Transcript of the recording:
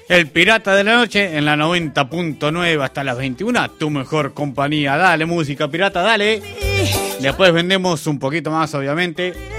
El Pirata de la Noche en la 90.9 hasta las 21. Tu mejor compañía. Dale, música pirata, dale. Después vendemos un poquito más, obviamente.